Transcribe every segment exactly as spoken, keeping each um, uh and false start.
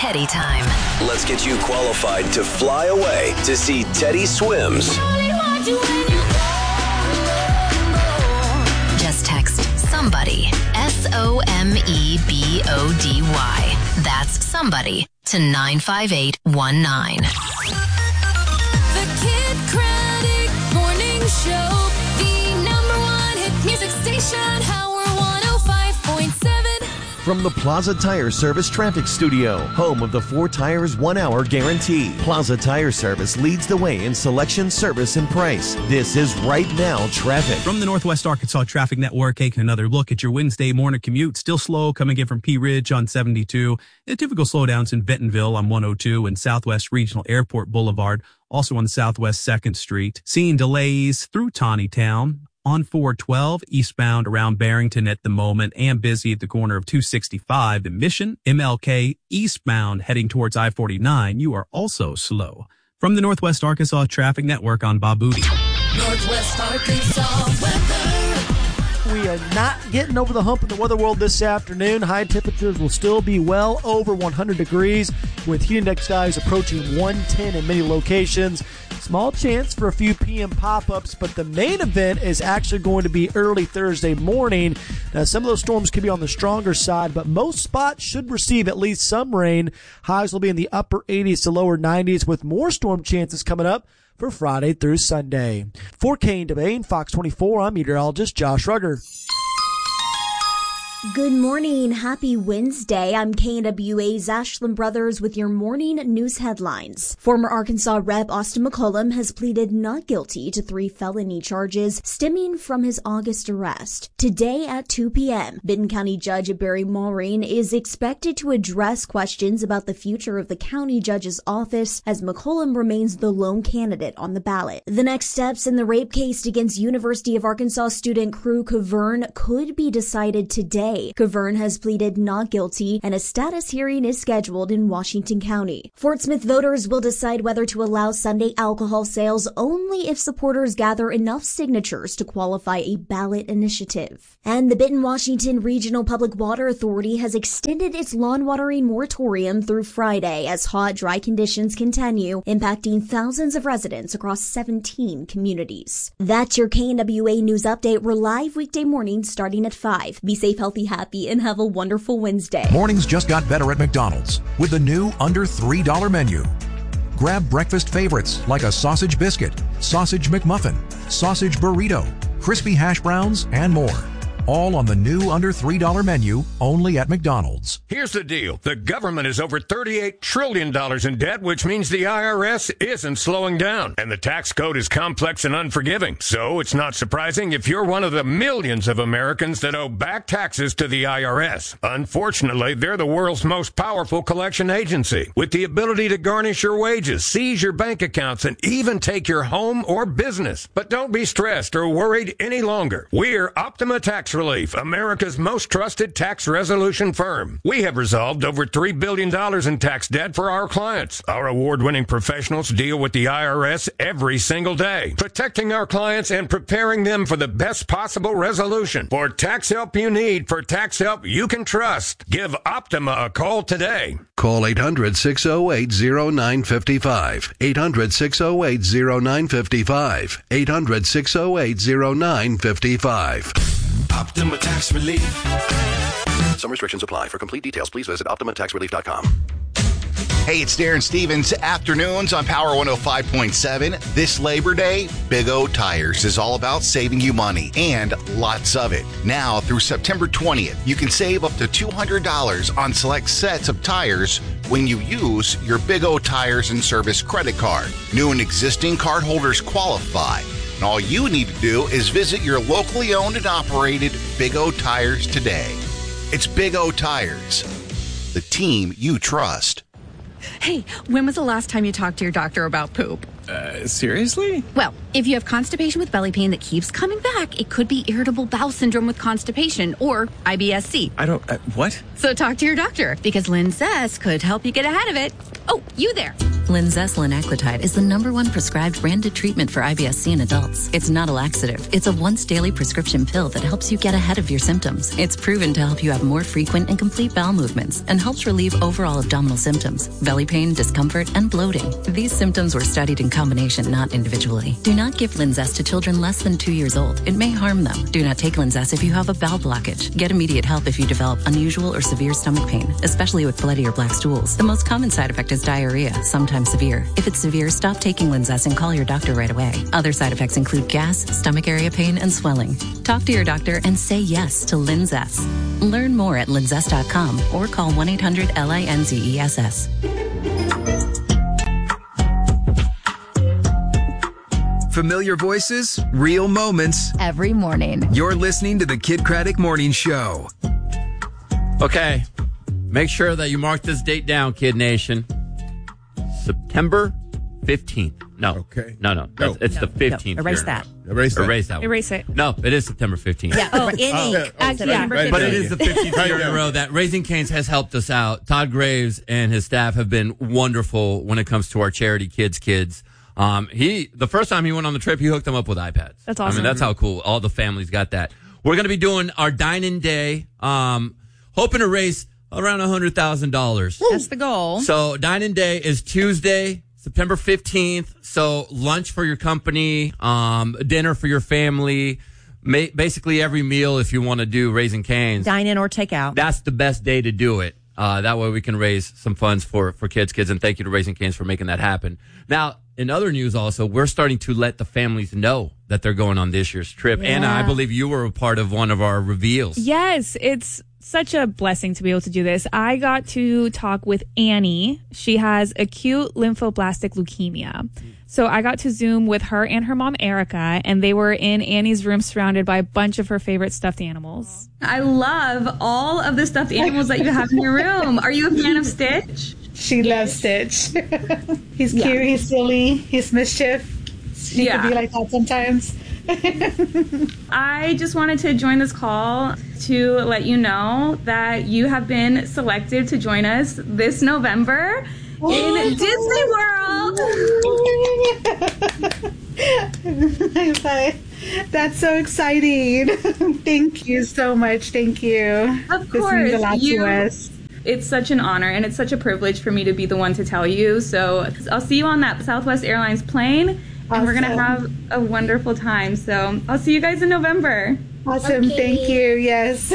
Teddy time. Let's get you qualified to fly away to see Teddy Swims. Just text somebody, S O M E B O D Y. That's somebody to nine five eight one nine. The Kid Craddock Morning Show, the number one hit music station, Howard one oh five point seven. From the Plaza Tire Service Traffic Studio, home of the four tires, one hour guarantee. Plaza Tire Service leads the way in selection, service, and price. This is Right Now Traffic. From the Northwest Arkansas Traffic Network, taking another look at your Wednesday morning commute. Still slow coming in from Pea Ridge on seventy-two. The typical slowdowns in Bentonville on one oh two and Southwest Regional Airport Boulevard, also on Southwest second Street. Seeing delays through Taneytown on four twelve eastbound around Barrington at the moment, and busy at the corner of two sixty-five and Mission. M L K eastbound heading towards I forty-nine. You are also slow. From the Northwest Arkansas Traffic Network on Baboody. Northwest Arkansas weather. We are not getting over the hump in the weather world this afternoon. High temperatures will still be well over one hundred degrees, with heat index values approaching one ten in many locations. Small chance for a few P M pop-ups, but the main event is actually going to be early Thursday morning. Now, some of those storms could be on the stronger side, but most spots should receive at least some rain. Highs will be in the upper eighties to lower nineties, with more storm chances coming up for Friday through Sunday. For Kane DeBain, Fox twenty-four, I'm meteorologist Josh Rugger. Good morning. Happy Wednesday. I'm K N W A's Ashlyn Brothers with your morning news headlines. Former Arkansas Rep Austin McCollum has pleaded not guilty to three felony charges stemming from his August arrest. Today at two p.m., Benton County Judge Barry Maureen is expected to address questions about the future of the county judge's office as McCollum remains the lone candidate on the ballot. The next steps in the rape case against University of Arkansas student Crew Cavern could be decided today. Cavern has pleaded not guilty, and a status hearing is scheduled in Washington County. Fort Smith voters will decide whether to allow Sunday alcohol sales only if supporters gather enough signatures to qualify a ballot initiative. And the Benton-Washington Regional Public Water Authority has extended its lawn watering moratorium through Friday as hot, dry conditions continue, impacting thousands of residents across seventeen communities. That's your K N W A News Update. We're live weekday mornings starting at five. Be safe, healthy, happy, and have a wonderful Wednesday. Mornings just got better at McDonald's with the new under three dollar menu. Grab breakfast favorites like a sausage biscuit, sausage McMuffin, sausage burrito, crispy hash browns, and more. All on the new under three dollar menu, only at McDonald's. Here's the deal. The government is over thirty-eight trillion dollars in debt, which means the I R S isn't slowing down. And the tax code is complex and unforgiving. So it's not surprising if you're one of the millions of Americans that owe back taxes to the I R S. Unfortunately, they're the world's most powerful collection agency, with the ability to garnish your wages, seize your bank accounts, and even take your home or business. But don't be stressed or worried any longer. We're Optima Tax Relief, America's most trusted tax resolution firm. We have resolved over three billion dollars in tax debt for our clients. Our award-winning professionals deal with the I R S every single day, protecting our clients and preparing them for the best possible resolution. For tax help you need, for tax help you can trust, give Optima a call today. Call eight hundred, six oh eight, oh nine five five. eight hundred, six oh eight, oh nine five five. eight hundred, six oh eight, oh nine five five. Optima Tax Relief. Some restrictions apply. For complete details, please visit optima tax relief dot com. Hey, it's Darren Stevens. Afternoons on Power one oh five point seven. This Labor Day, Big O Tires is all about saving you money, and lots of it. Now through September twentieth, you can save up to two hundred dollars on select sets of tires when you use your Big O Tires and Service credit card. New and existing cardholders qualify. And all you need to do is visit your locally owned and operated Big O Tires today. It's Big O Tires, the team you trust. Hey, when was the last time you talked to your doctor about poop? Uh, seriously? Well, if you have constipation with belly pain that keeps coming back, it could be irritable bowel syndrome with constipation, or I B S C. I don't, uh, what? So talk to your doctor, because Lynn Sess could help you get ahead of it. Oh, you there. Linzess linaclotide is the number one prescribed branded treatment for I B S C in adults. It's not a laxative. It's a once-daily prescription pill that helps you get ahead of your symptoms. It's proven to help you have more frequent and complete bowel movements and helps relieve overall abdominal symptoms, belly pain, discomfort, and bloating. These symptoms were studied in combination, not individually. Do not give Linzess to children less than two years old. It may harm them. Do not take Linzess if you have a bowel blockage. Get immediate help if you develop unusual or severe stomach pain, especially with bloody or black stools. The most common side effect is diarrhea, sometimes severe. If it's severe, stop taking Linzess and call your doctor right away. Other side effects include gas, stomach area pain, and swelling. Talk to your doctor and say yes to Linzess. Learn more at linzess dot com or call one eight hundred L I N Z E S S. Familiar voices, real moments. Every morning. You're listening to the Kid Craddock Morning Show. Okay. Make sure that you mark this date down, Kid Nation. September fifteenth. No. Okay. No, no. No. It's No. the fifteenth. No. Erase here. that. Erase that. Erase that. one. Erase it. No, it is September fifteenth. Yeah. Oh, in ink. Oh, Actually, yeah. But it is the fifteenth year in a row that Raising Cane's has helped us out. Todd Graves and his staff have been wonderful when it comes to our charity Kids Kids. Um, he the first time he went on the trip, he hooked them up with iPads. That's I awesome. mean, that's how cool. All the families got that. We're going to be doing our dine-in day, um, hoping to raise around one hundred thousand dollars. That's the goal. So dine-in day is Tuesday, September fifteenth. So lunch for your company, um, dinner for your family, ma- basically every meal if you want to do Raising Cane's. Dine in or take out. That's the best day to do it. Uh, that way we can raise some funds for, for Kids Kids, and thank you to Raising Cane's for making that happen. Now, in other news also, we're starting to let the families know that they're going on this year's trip. Yeah. Anna, I believe you were a part of one of our reveals. Yes, it's such a blessing to be able to do this. I got to talk with Annie. She has acute lymphoblastic leukemia. So I got to Zoom with her and her mom, Erica, and they were in Annie's room surrounded by a bunch of her favorite stuffed animals. I love all of the stuffed animals that you have in your room. Are you a fan of Stitch? She loves Stitch. He's Yeah. cute, he's silly, he's mischief. She Yeah. could be like that sometimes. I just wanted to join this call to let you know that you have been selected to join us this November in Disney World. That's so exciting. Thank you so much. Thank you. Of This course, means a lot you, to us. It's such an honor and it's such a privilege for me to be the one to tell you. So I'll see you on that Southwest Airlines plane, and we're gonna have a wonderful time. So I'll see you guys in November. Awesome. Thank you. Yes.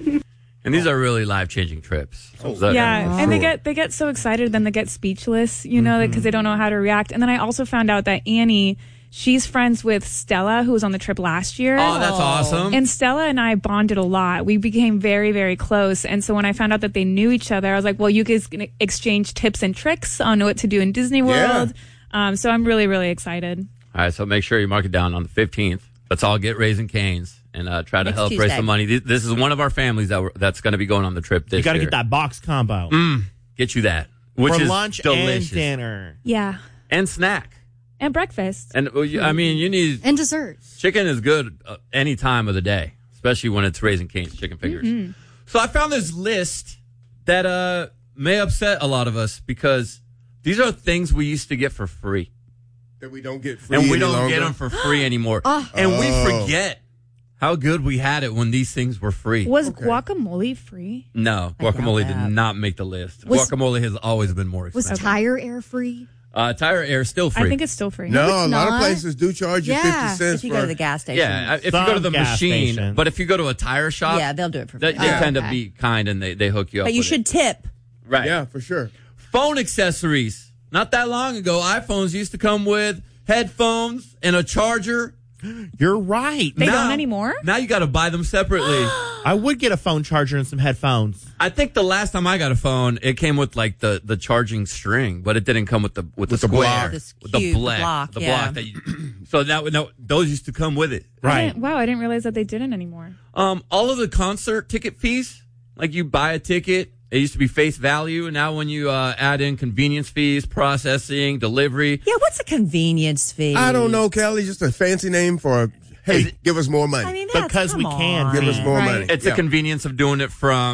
And these are really life-changing trips. So that- Yeah, and they Sure. get they get so excited, then they get speechless, you know, because they don't know how to react. And then I also found out that Annie, she's friends with Stella, who was on the trip last year. Oh, that's awesome. And Stella and I bonded a lot. We became very, very close. And so when I found out that they knew each other, I was like, well, you guys can exchange tips and tricks on what to do in Disney World. Um, so I'm really, really excited. All right, so make sure you mark it down on the fifteenth. Let's all get Raising Cane's and uh, try to Next help raise Tuesday. some money. Th- This is one of our families that were, that's going to be going on the trip this You got to year. get that box combo. Mm, get you that. Which For is lunch delicious. and dinner. Yeah. And snack. And breakfast. And uh, you- I mean, you need and dessert. Chicken is good uh, any time of the day, especially when it's Raising Cane's chicken fingers. Mhm. So I found this list that uh, may upset a lot of us because these are things we used to get for free. That we don't get free And we any don't longer? get them for free anymore. Oh. And we Oh. forget how good we had it when these things were free. Was guacamole free? No, I doubt guacamole that. did not make the list. Was- guacamole has always been more Was expensive. Tire Air free? Uh, Tire Air is still free. I think it's still free. No, it's a lot of not. places do charge you Yeah, fifty cents if you for go to the gas station. Yeah, if you go to the gas machine, stations. but if you go to a tire shop, Yeah, they'll do it for they, free. they Oh, tend to okay. be kind and they, they hook you up. But you with should it. tip. Right? Yeah, for sure. Phone accessories. Not that long ago, iPhones used to come with headphones and a charger. You're right. They Now- don't anymore? Now you got to buy them separately. I would get a phone charger and some headphones. I think the last time I got a phone, it came with like the, the charging string, but it didn't come with the with, With the the square, block. This with the cube, the black, block, the yeah. block that you. So that no, those used to come with it. I didn't- wow, I didn't realize that they didn't anymore. Um, all of the concert ticket fees, like you buy a ticket, it used to be face value, and now when you uh, add in convenience fees, processing, delivery, Yeah, what's a convenience fee? I don't know, Kelly. Just a fancy name for, hey, give us more money. I mean, that's, Because we come can. on. Give us more Right. money. it's Yeah. the convenience of doing it from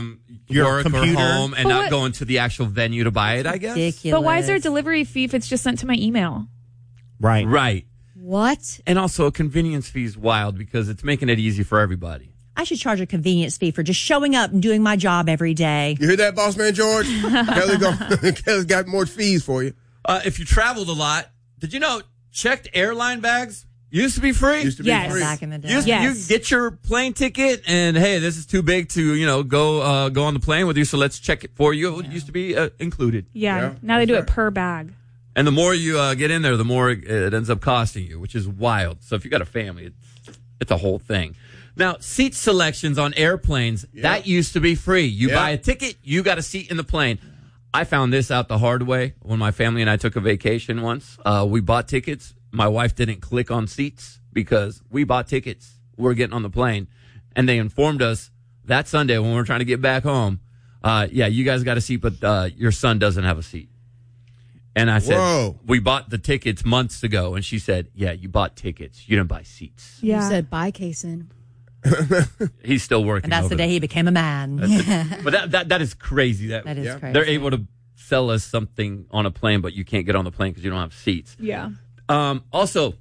Your work computer. or home and But not what- going to the actual venue to buy it, I guess. Ridiculous. But why is there a delivery fee if it's just sent to my email? Right. Right. What? And also, a convenience fee is wild because it's making it easy for everybody. I should charge a convenience fee for just showing up and doing my job every day. You hear that, boss man George? Kelly go, Kelly's got more fees for you. Uh, if you traveled a lot, did you know checked airline bags used to be free? Used to be Yes. free. Back in the day. You, Yes. you get your plane ticket, and hey, this is too big to you know go uh, go on the plane with you, so let's check it for you. It used to be uh, included, Yeah. Yeah, now they do that's it per bag. and the more you uh, get in there, the more it, it ends up costing you, which is wild. So if you got a family, it's it's a whole thing. Now, seat selections on airplanes Yeah. that used to be free. You Yeah. buy a ticket, you got a seat in the plane. I found this out the hard way when my family and I took a vacation once. Uh, we bought tickets. My wife didn't click on seats because we bought tickets. We're getting on the plane. And they informed us that Sunday when we were trying to get back home, uh, yeah, you guys got a seat, but uh, your son doesn't have a seat. And I said, Whoa. we bought the tickets months ago. And she said, yeah, you bought tickets. You didn't buy seats. You Yeah. said bye, Kason. He's still working. And that's the over day he became a man. that. But that, that, that is crazy. That, That is Yeah. crazy. they're able to sell us something on a plane, but you can't get on the plane because you don't have seats. Yeah. Um, also,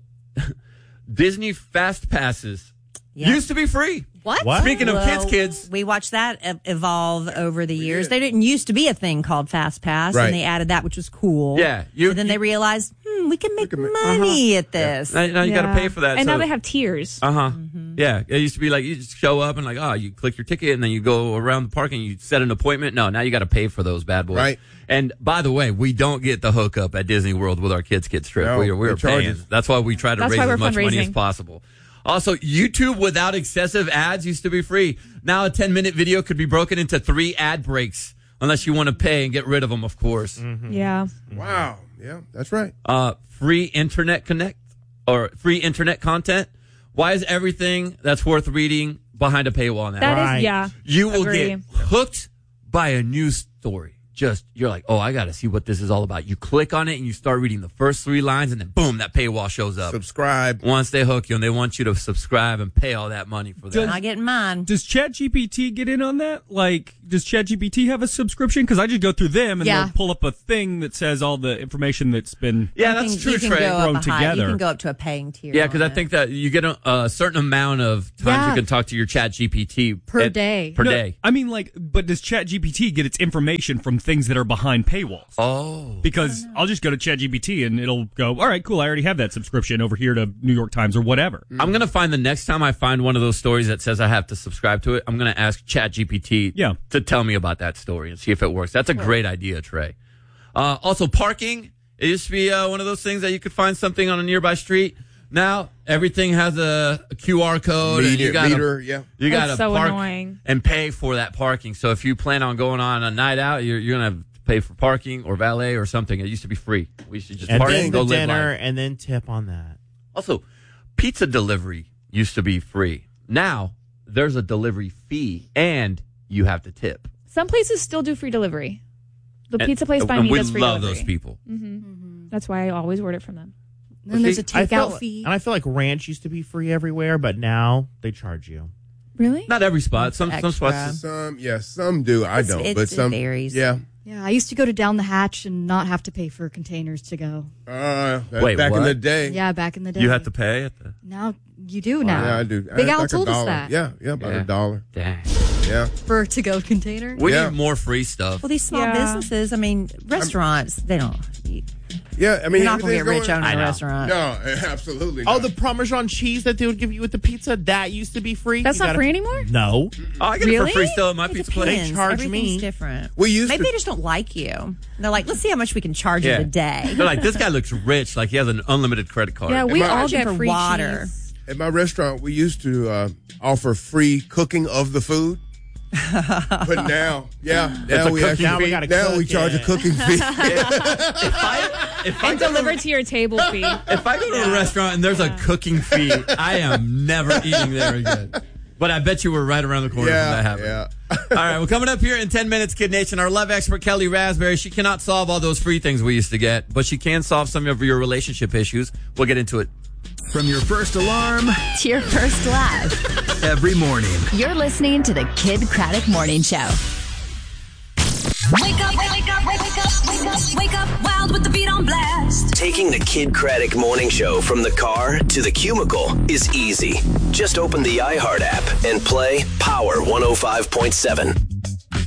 Disney Fast Passes Yeah. used to be free. What? What? Speaking of kids, Well, kids. we watched that e- evolve over the years. did. They didn't used to be a thing called Fast Pass, Right. and they added that, which was cool. Yeah, you- and then they realized, hmm, we can make can make- money at this. Now, now you got to Yeah. pay for that. And so- now they have tiers. Uh huh. Mm-hmm. Yeah, it used to be like you just show up and like, oh, you click your ticket and then you go around the parking. You set an appointment. No, now you got to pay for those bad boys. Right. And by the way, we don't get the hookup at Disney World with our kids' kids trip. No, we are, we're they charge paying. us. That's why we try to That's raise why as we're much money as fundraising. possible. Also, YouTube without excessive ads used to be free. Now a ten minute video could be broken into three ad breaks unless you want to pay and get rid of them, of course. Yeah. Wow. Yeah, that's right. Uh, free internet connect or free internet content. Why is everything that's worth reading behind a paywall now? That is, Right. yeah. You will Agree. get hooked by a news story. Just, you're like, oh, I got to see what this is all about. You click on it and you start reading the first three lines and then boom, that paywall shows up. Subscribe. Once they hook you and they want you to subscribe and pay all that money for that. Not getting mine. Does ChatGPT get in on that? Like, does ChatGPT have a subscription? Because I just go through them and Yeah. they'll pull up a thing that says all the information that's been Yeah, You that's can- true, you can Trey. go up Thrown a high- together. You can go up to a paying tier. Yeah, because on I it. think that you get a, a certain amount of times Yeah. you can talk to your Chat G P T Per day. Per No, day. I mean, like, but does ChatGPT get its information from things that are behind paywalls? Oh. Because I'll just go to ChatGPT and it'll go, all right, cool, I already have that subscription over here to New York Times or whatever. I'm going to find the next time I find one of those stories that says I have to subscribe to it, I'm going to ask ChatGPT Yeah. to tell me about that story and see if it works. That's a great idea, Trey. Uh, also, parking. It used to be uh, one of those things that you could find something on a nearby street. Now, everything has a, a Q R code. and Meter- you gotta, meter, yeah. You got to That's so park annoying. and pay for that parking. So if you plan on going on a night out, you're, you're going to have to pay for parking or valet or something. It used to be free. We should just And park then and go the live dinner life. and then tip on that. Also, pizza delivery used to be free. Now, there's a delivery fee and you have to tip. Some places still do free delivery. The And- pizza place by and me we does free love delivery. those people. Mm-hmm. That's why I always order from them. Then there's a I feel- takeout fee. And I feel like ranch used to be free everywhere, but now they charge you. Really? Not every spot. Some some Extra. spots. Some, yeah, some do. I It's- don't, it's- but it some varies. Yeah. Yeah, I used to go to Down the Hatch and not have to pay for containers to go. Uh, Wait, back in what? the day. Yeah, back in the day. You have to pay at the. Now you do now. Yeah, I do. Big I- Al like a told us dollar. that. Yeah, yeah, about Yeah. a dollar. Dang. Yeah. For a to-go container. We Yeah. need more free stuff. Well, these small Yeah. businesses, I mean, restaurants, they don't. You, Yeah, I mean, you're not going to get everything's rich going- owning I a know. restaurant. No, absolutely. Oh, not. the Parmesan cheese that they would give you with the pizza, that used to be free. That's You not gotta- free anymore? No. Oh, I get it Really? for free still at my It pizza depends. place. charge Everything's me. different. We used Maybe to- they just don't like you. They're like, let's see how much we can charge Yeah. you today. They're like, this guy looks rich. Like he has an unlimited credit card. Yeah, we Am I- all Charging get for free water. cheese. At my restaurant, we used to uh, offer free cooking of the food. But now, yeah, now a we cooking actually Now we gotta now cook we charge it. a cooking fee. if I if I And go to, delivered to your table fee. if I go to a restaurant and there's a cooking fee, I am never eating there again. But I bet you we're right around the corner from that yeah, happening. yeah. All right, well, coming up here in ten minutes, Kid Nation, our love expert, Kelly Raspberry. She cannot solve all those free things we used to get, but she can solve some of your relationship issues. We'll get into it. From your first alarm To your first laugh. every morning. You're listening to the Kid Craddock Morning Show. Wake up, wake up, wake up, wake up, wake up, wild with the beat on blast. Taking the Kid Craddock Morning Show from the car to the cubicle is easy. Just open the iHeart app and play Power one oh five point seven.